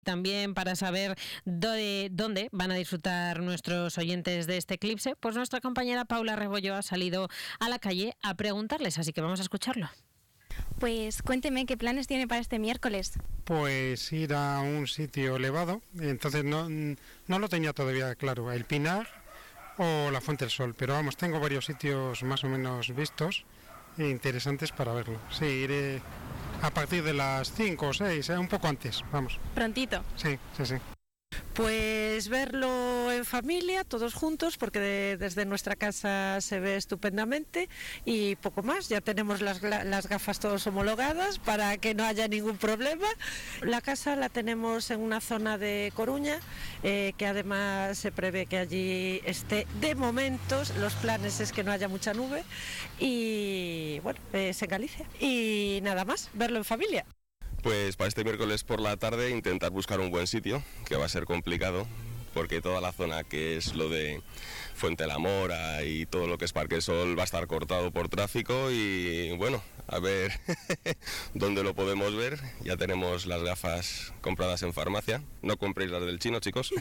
También para saber dónde van a disfrutar nuestros oyentes de este eclipse, pues nuestra compañera Paula Rebollo ha salido a la calle a preguntarles, así que vamos a escucharlo. Pues cuénteme qué planes tiene para este miércoles. Pues ir a un sitio elevado, entonces no lo tenía todavía claro, el Pinar o la Fuente del Sol, pero vamos, tengo varios sitios más o menos vistos e interesantes para verlo. Sí, iré a partir de las 5 o 6, un poco antes, vamos. Prontito. Sí. Pues verlo en familia, todos juntos, porque desde nuestra casa se ve estupendamente y poco más. Ya tenemos las gafas todos homologadas para que no haya ningún problema. La casa la tenemos en una zona de Coruña, que además se prevé que allí esté de momentos. Los planes es que no haya mucha nube y bueno, es en Galicia. Y nada más, verlo en familia. Pues para este miércoles por la tarde intentar buscar un buen sitio, que va a ser complicado, porque toda la zona que es lo de Fuente la Mora y todo lo que es Parque Sol va a estar cortado por tráfico y bueno, a ver dónde lo podemos ver. Ya tenemos las gafas compradas en farmacia, no compréis las del chino, chicos.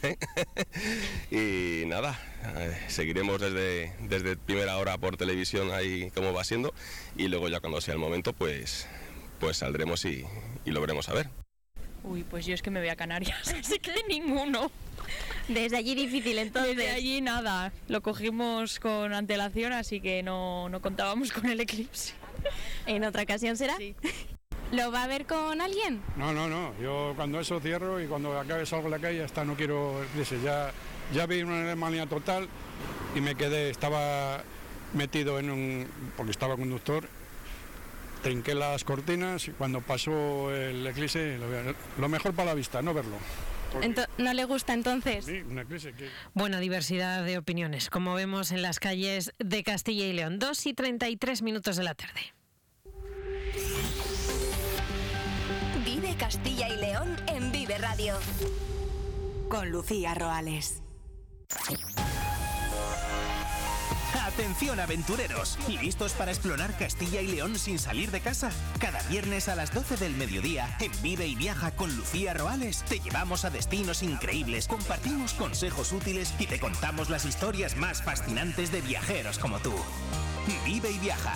Y nada, seguiremos desde primera hora por televisión ahí cómo va siendo y luego ya cuando sea el momento pues saldremos y lo veremos a ver. Uy, pues yo es que me voy a Canarias, así que ninguno. Desde allí difícil, entonces. Desde allí nada, lo cogimos con antelación, así que no contábamos con el eclipse. ¿En otra ocasión será? Sí. ¿Lo va a ver con alguien? No, yo cuando eso cierro y cuando acabe salgo a la calle hasta no quiero, ya vi una alemania total y me quedé, estaba metido porque estaba conductor. Trinqué las cortinas y cuando pasó el eclipse, lo mejor para la vista, no verlo. ¿No le gusta entonces? Sí, un eclipse que... Buena diversidad de opiniones, como vemos en las calles de Castilla y León. 2:33 de la tarde. Vive Castilla y León en Vive Radio. Con Lucía Roales. Atención aventureros, ¿listos para explorar Castilla y León sin salir de casa? Cada viernes a las 12 del mediodía, en Vive y Viaja con Lucía Roales, te llevamos a destinos increíbles, compartimos consejos útiles y te contamos las historias más fascinantes de viajeros como tú. Vive y Viaja.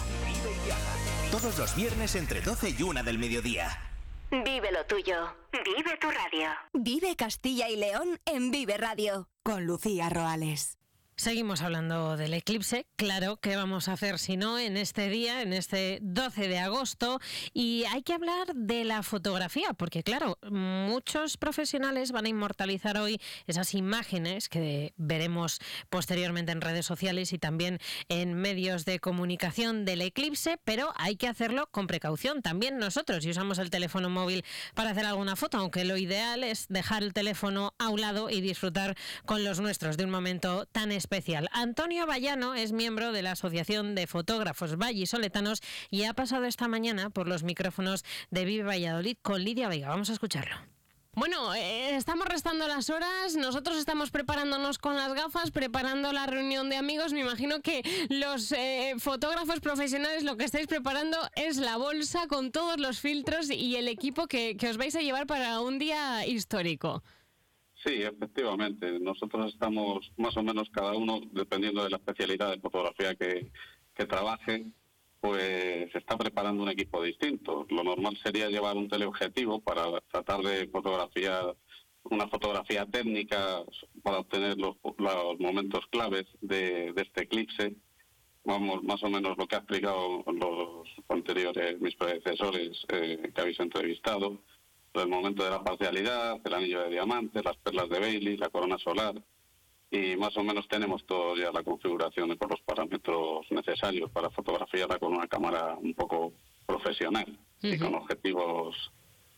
Todos los viernes entre 12 y 1 del mediodía. Vive lo tuyo. Vive tu radio. Vive Castilla y León en Vive Radio. Con Lucía Roales. Seguimos hablando del eclipse, claro, ¿qué vamos a hacer si no en este día, en este 12 de agosto? Y hay que hablar de la fotografía, porque claro, muchos profesionales van a inmortalizar hoy esas imágenes que veremos posteriormente en redes sociales y también en medios de comunicación del eclipse, pero hay que hacerlo con precaución. También nosotros, si usamos el teléfono móvil para hacer alguna foto, aunque lo ideal es dejar el teléfono a un lado y disfrutar con los nuestros de un momento tan especial. Antonio Vallano es miembro de la Asociación de Fotógrafos Vallisoletanos y ha pasado esta mañana por los micrófonos de Vive Valladolid con Lidia Veiga. Vamos a escucharlo. Bueno, estamos restando las horas, nosotros estamos preparándonos con las gafas, preparando la reunión de amigos. Me imagino que los fotógrafos profesionales lo que estáis preparando es la bolsa con todos los filtros y el equipo que os vais a llevar para un día histórico. Sí, efectivamente. Nosotros estamos más o menos cada uno, dependiendo de la especialidad de fotografía que trabaje, pues está preparando un equipo distinto. Lo normal sería llevar un teleobjetivo para tratar de fotografiar una fotografía técnica para obtener los momentos claves de este eclipse. Vamos, más o menos lo que ha explicado los anteriores, mis predecesores que habéis entrevistado. El momento de la parcialidad, el anillo de diamantes, las perlas de Bailey, la corona solar, y más o menos tenemos todo ya la configuración con los parámetros necesarios para fotografiarla con una cámara un poco profesional y con objetivos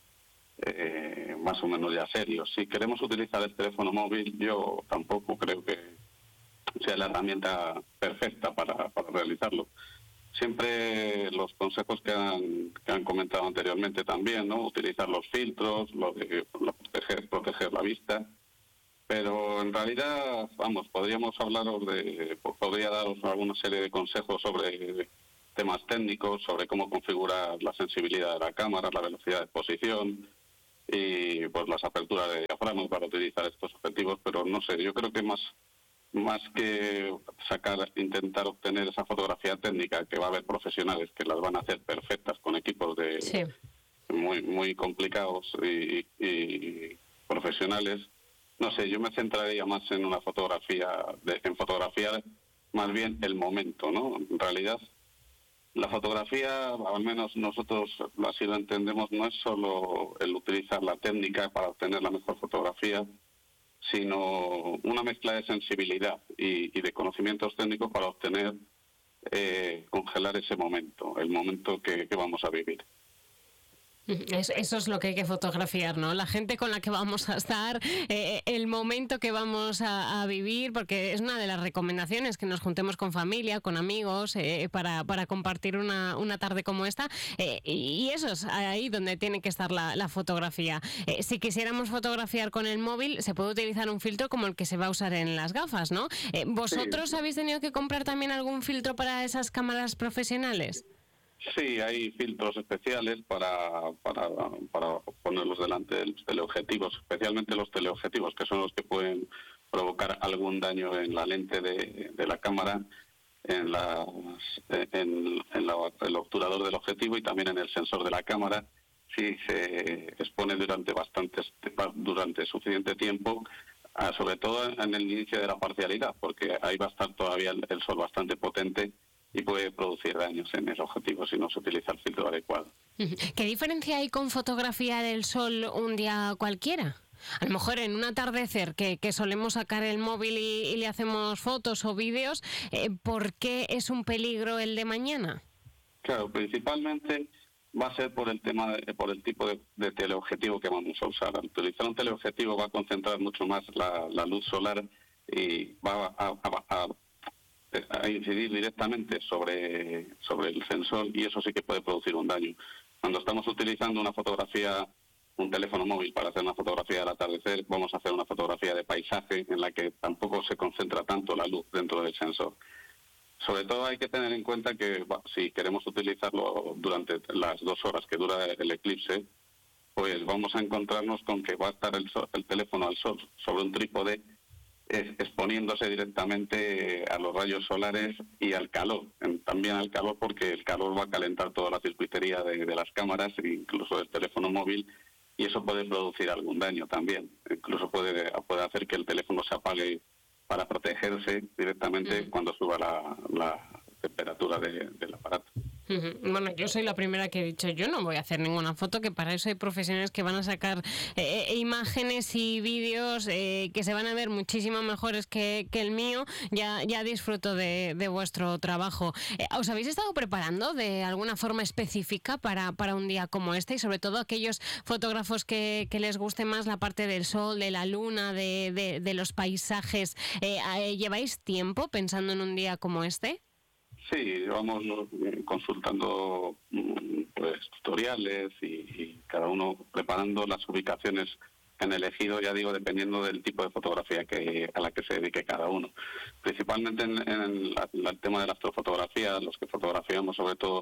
más o menos ya serios. Si queremos utilizar el teléfono móvil, yo tampoco creo que sea la herramienta perfecta para realizarlo. Siempre los consejos que han comentado anteriormente también, ¿no? Utilizar los filtros, proteger la vista, pero en realidad, podría daros alguna serie de consejos sobre temas técnicos, sobre cómo configurar la sensibilidad de la cámara, la velocidad de exposición, y pues las aperturas de diafragma para utilizar estos objetivos, pero no sé, yo creo que más que intentar obtener esa fotografía técnica, que va a haber profesionales que las van a hacer perfectas con equipos muy complicados y profesionales, no sé, yo me centraría más en una fotografiar más bien el momento, ¿no? En realidad, la fotografía, al menos nosotros así lo entendemos, no es solo el utilizar la técnica para obtener la mejor fotografía, sino una mezcla de sensibilidad y de conocimientos técnicos para obtener, congelar ese momento, el momento que vamos a vivir. Eso es lo que hay que fotografiar, ¿no? La gente con la que vamos a estar, el momento que vamos a vivir, porque es una de las recomendaciones, que nos juntemos con familia, con amigos, para compartir una tarde como esta, y eso es ahí donde tiene que estar la fotografía. Si quisiéramos fotografiar con el móvil, se puede utilizar un filtro como el que se va a usar en las gafas, ¿no? ¿Vosotros habéis tenido que comprar también algún filtro para esas cámaras profesionales? Sí, hay filtros especiales para ponerlos delante de los teleobjetivos, especialmente los teleobjetivos, que son los que pueden provocar algún daño en la lente de la cámara, en el obturador del objetivo y también en el sensor de la cámara. Si se expone durante suficiente tiempo, sobre todo en el inicio de la parcialidad, porque ahí va a estar todavía el sol bastante potente y puede producir daños en el objetivo si no se utiliza el filtro adecuado. ¿Qué diferencia hay con fotografiar el sol un día cualquiera? A lo mejor en un atardecer que solemos sacar el móvil y le hacemos fotos o vídeos, ¿por qué es un peligro el de mañana? Claro, principalmente va a ser por el tipo de teleobjetivo que vamos a usar. Al utilizar un teleobjetivo va a concentrar mucho más la luz solar y va a incidir directamente sobre el sensor, y eso sí que puede producir un daño. Cuando estamos utilizando un teléfono móvil para hacer una fotografía del atardecer, vamos a hacer una fotografía de paisaje en la que tampoco se concentra tanto la luz dentro del sensor. Sobre todo hay que tener en cuenta que si queremos utilizarlo durante las 2 horas que dura el eclipse, pues vamos a encontrarnos con que va a estar el teléfono al sol sobre un trípode, exponiéndose directamente a los rayos solares y al calor, también al calor, porque el calor va a calentar toda la circuitería de las cámaras e incluso del teléfono móvil, y eso puede producir algún daño también. Incluso puede hacer que el teléfono se apague para protegerse directamente cuando suba la temperatura del aparato. Bueno, yo soy la primera que he dicho, yo no voy a hacer ninguna foto, que para eso hay profesionales que van a sacar imágenes y vídeos que se van a ver muchísimo mejores que el mío. Ya disfruto de vuestro trabajo. ¿Os habéis estado preparando de alguna forma específica para un día como este? Y sobre todo aquellos fotógrafos que les guste más la parte del sol, de la luna, de los paisajes. ¿Lleváis tiempo pensando en un día como este? Sí, vamos consultando tutoriales y cada uno preparando las ubicaciones que han elegido, ya digo, dependiendo del tipo de fotografía a la que se dedique cada uno. Principalmente en el tema de la astrofotografía, los que fotografiamos sobre todo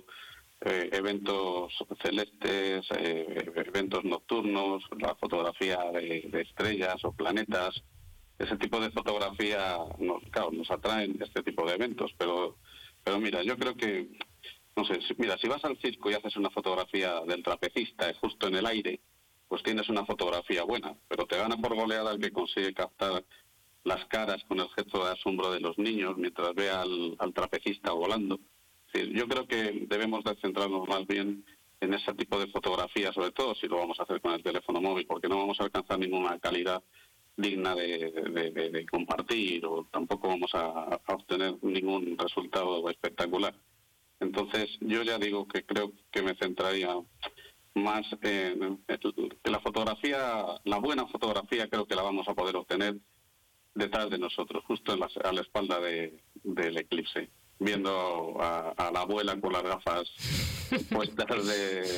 eventos celestes, eventos nocturnos, la fotografía de estrellas o planetas. Ese tipo de fotografía nos atraen este tipo de eventos, pero mira, yo creo que, no sé, si vas al circo y haces una fotografía del trapecista justo en el aire, pues tienes una fotografía buena, pero te gana por goleada el que consigue captar las caras con el gesto de asombro de los niños mientras ve al trapecista volando. Es decir, yo creo que debemos de centrarnos más bien en ese tipo de fotografía, sobre todo si lo vamos a hacer con el teléfono móvil, porque no vamos a alcanzar ninguna calidad digna de compartir, o tampoco vamos a obtener ningún resultado espectacular. Entonces yo ya digo que creo que me centraría más en la fotografía. La buena fotografía creo que la vamos a poder obtener detrás de nosotros, justo a la espalda del eclipse, viendo a la abuela con las gafas puestas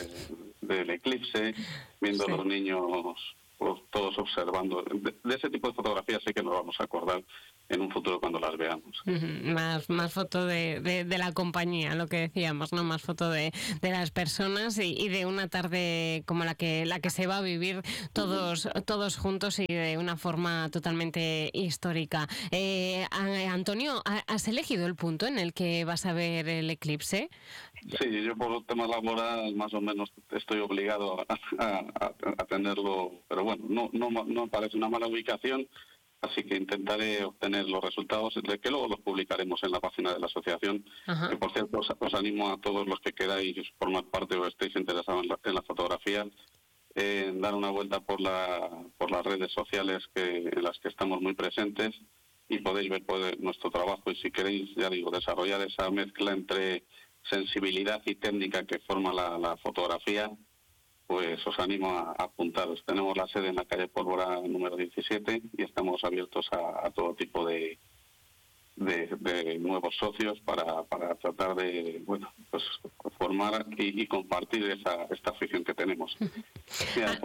del eclipse, viendo a los niños todos observando. De ese tipo de fotografías sí que nos vamos a acordar en un futuro cuando las veamos. Más foto de la compañía, lo que decíamos, ¿no? Más foto de las personas y de una tarde como la que se va a vivir todos juntos y de una forma totalmente histórica. Antonio, ¿has elegido el punto en el que vas a ver el eclipse? Sí, yo por tema laboral más o menos estoy obligado a tenerlo, pero bueno, no me parece una mala ubicación. Así que intentaré obtener los resultados, que luego los publicaremos en la página de la asociación. Que, por cierto, os animo a todos los que queráis formar parte o estéis interesados en la fotografía, dar una vuelta por las redes sociales en las que estamos muy presentes y podéis ver nuestro trabajo. Y si queréis, ya digo, desarrollar esa mezcla entre sensibilidad y técnica que forma la fotografía, pues os animo a apuntaros. Tenemos la sede en la calle Pólvora número 17 y estamos abiertos a todo tipo de nuevos socios para tratar de formar y compartir esta afición que tenemos. Mira,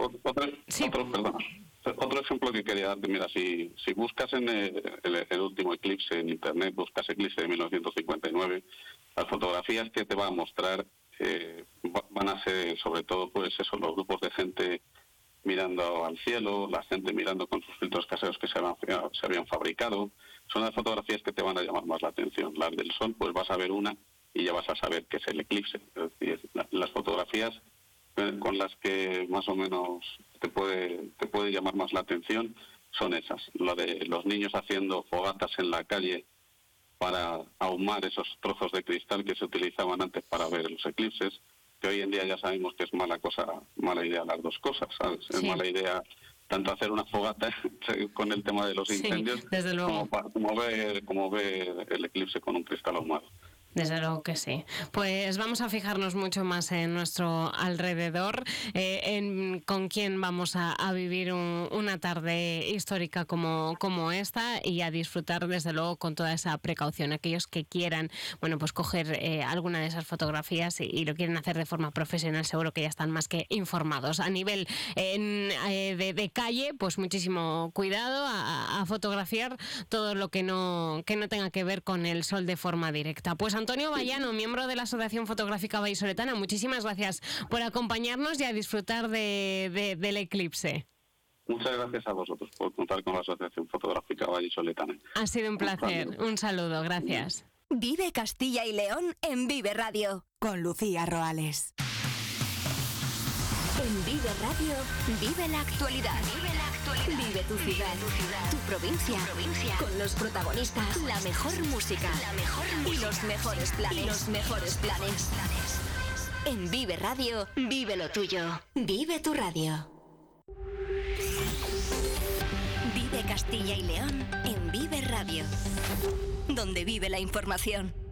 otro ejemplo que quería darte, mira, si buscas en el último eclipse en internet, buscas eclipse de 1959, las fotografías que te va a mostrar van a ser sobre todo pues eso, los grupos de gente mirando al cielo, la gente mirando con sus filtros caseros que se habían fabricado. Son las fotografías que te van a llamar más la atención. Las del sol, pues vas a ver una y ya vas a saber que es el eclipse. Es decir, las fotografías con las que más o menos te puede llamar más la atención son esas. Lo de los niños haciendo fogatas en la calle para ahumar esos trozos de cristal que se utilizaban antes para ver los eclipses, que hoy en día ya sabemos que es mala idea las dos cosas, ¿sabes? Sí. Es mala idea tanto hacer una fogata con el tema de los incendios, desde luego, como ver el eclipse con un cristal ahumado. Desde luego que sí. Pues vamos a fijarnos mucho más en nuestro alrededor, en con quién vamos a vivir una tarde histórica como esta y a disfrutar desde luego con toda esa precaución. Aquellos que quieran, bueno, pues coger alguna de esas fotografías y lo quieren hacer de forma profesional, seguro que ya están más que informados. A nivel de calle, pues muchísimo cuidado a fotografiar todo lo que no tenga que ver con el sol de forma directa. Pues Antonio Vallano, miembro de la Asociación Fotográfica Vallisoletana, muchísimas gracias por acompañarnos y a disfrutar del eclipse. Muchas gracias a vosotros por contar con la Asociación Fotográfica Vallisoletana. Ha sido un placer. Un saludo, gracias. Vive Castilla y León en Vive Radio con Lucía Roales. En Vive Radio, vive la actualidad. Vive tu ciudad, tu provincia, con los protagonistas, la mejor música y los mejores planes. En Vive Radio, vive lo tuyo. Vive tu radio. Vive Castilla y León en Vive Radio, donde vive la información.